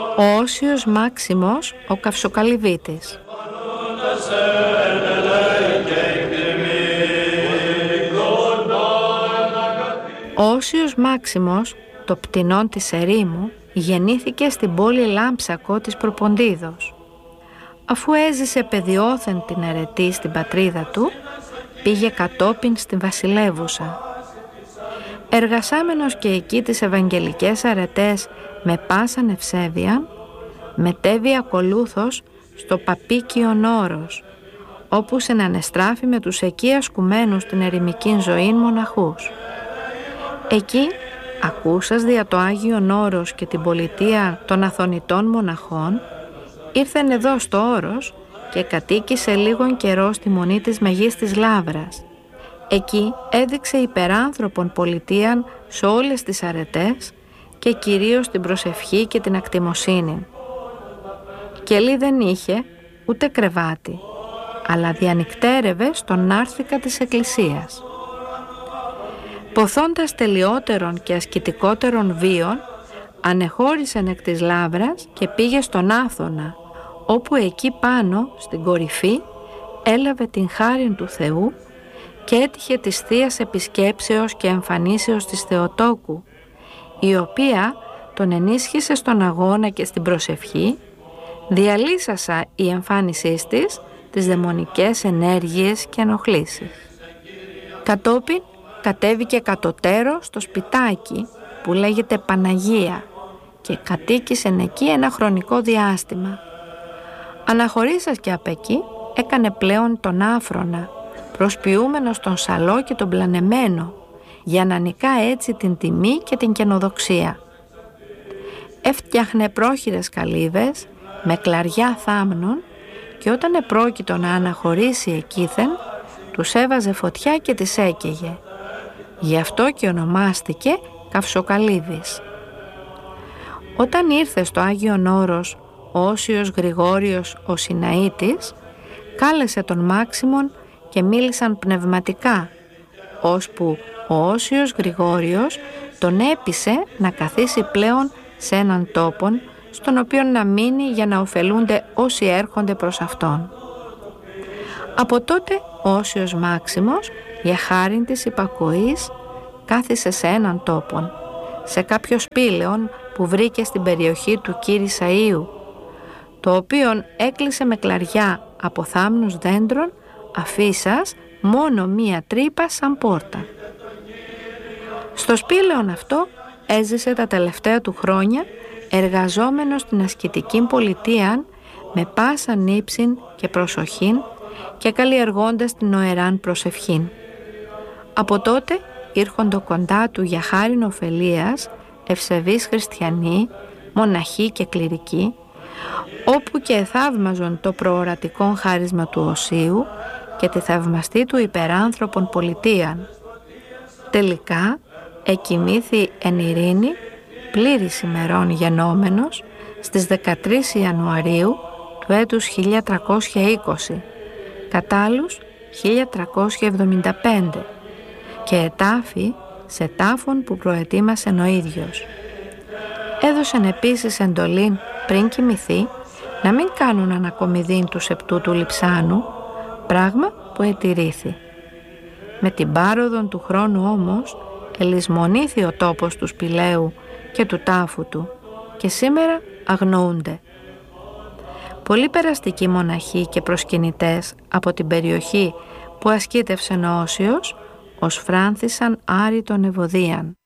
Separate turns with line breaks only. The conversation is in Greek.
Ο Όσιος Μάξιμος ο Καυσοκαλυβίτης. Ο Όσιος Μάξιμος, το πτηνόν της ερήμου, γεννήθηκε στην πόλη Λάμψακο της Προποντίδος. Αφού έζησε παιδιόθεν την αρετή στην πατρίδα του, πήγε κατόπιν στην Βασιλεύουσα. Εργασάμενος και εκεί τις ευαγγελικές αρετές με πάσαν ευσέβεια, μετέβη ακολούθως στο Παπίκιον Όρος, όπου συνανεστράφη με τους εκεί ασκουμένους την ερημική ζωή μοναχούς. Εκεί, ακούσας δια το Άγιον Όρος και την πολιτεία των Αθωνητών μοναχών, ήρθεν εδώ στο Όρος και κατοίκησε λίγον καιρό στη μονή της Μεγής της Λαύρας. Εκεί έδειξε υπεράνθρωπον πολιτείαν σε όλες τις αρετές και κυρίως την προσευχή και την ακτιμοσύνη. Κελί δεν είχε ούτε κρεβάτι, αλλά διανυκτέρευε στον νάρθηκα της εκκλησίας. Ποθώντας τελειότερον και ασκητικότερον βίων, ανεχώρησεν εκ της Λαύρας και πήγε στον Άθωνα, όπου εκεί πάνω στην κορυφή έλαβε την χάριν του Θεού και έτυχε της Θείας Επισκέψεως και Εμφανίσεως της Θεοτόκου, η οποία τον ενίσχυσε στον αγώνα και στην προσευχή, διαλύσασα η εμφάνισής της τις δαιμονικές ενέργειες και ενοχλήσεις. Κατόπιν κατέβηκε κατωτέρω στο σπιτάκι που λέγεται Παναγία και κατοίκησε εκεί ένα χρονικό διάστημα. Αναχωρήσας και απ' εκεί έκανε πλέον τον άφρονα, προσποιούμενος τον σαλό και τον πλανεμένο, για να νικά έτσι την τιμή και την καινοδοξία. Έφτιαχνε πρόχειρες καλύβες με κλαριά θάμνων και όταν επρόκειτο να αναχωρήσει εκείθεν, τους έβαζε φωτιά και τις έκαιγε. Γι' αυτό και ονομάστηκε Καυσοκαλύβης. Όταν ήρθε στο Άγιον Όρος ο Όσιος Γρηγόριος ο Συναήτης, κάλεσε τον Μάξιμον και μίλησαν πνευματικά, ώσπου ο Όσιος Γρηγόριος τον έπεισε να καθίσει πλέον σε έναν τόπον στον οποίο να μείνει για να ωφελούνται όσοι έρχονται προς αυτόν. Από τότε ο Όσιος Μάξιμος, για χάριν της υπακοής, κάθισε σε έναν τόπον, σε κάποιο σπήλαιον που βρήκε στην περιοχή του Κύρισαΐου, το οποίον έκλεισε με κλαριά από θάμνους δέντρων, αφήσας μόνο μία τρύπα σαν πόρτα. Στο σπήλαιον αυτό έζησε τα τελευταία του χρόνια, εργαζόμενος στην ασκητική πολιτεία με πάσαν ύψην και προσοχήν και καλλιεργώντας την οεράν προσευχήν. Από τότε ήρχοντο κοντά του για χάριν ωφελίας ευσεβείς χριστιανοί, μοναχοί και κληρικοί, όπου και εθαύμαζον το προορατικό χάρισμα του Οσίου και τη θαυμαστή του υπεράνθρωπον πολιτείαν. Τελικά εκοιμήθη εν ειρήνη, πλήρης ημερών γενόμενος, στις 13 Ιανουαρίου του έτους 1320, κατάλλους 1375, και ετάφη σε τάφον που προετοίμασε ο ίδιος. Έδωσεν επίσης εντολήν πριν κοιμηθεί να μην κάνουν ανακομιδήν του σεπτού του λειψάνου, πράγμα που ετηρήθη. Με την πάροδον του χρόνου όμως ελισμονήθη ο τόπος του σπηλαίου και του τάφου του και σήμερα αγνοούνται. Πολλοί περαστικοί μοναχοί και προσκυνητές από την περιοχή που ασκήτευσεν ο Όσιος ως φράνθησαν άρρητον ευωδίαν.